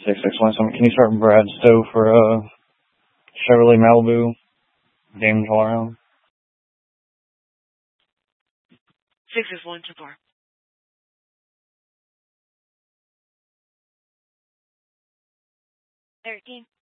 6617. Can you start Brad Stowe for Chevrolet Malibu, James all around? 66124. 13.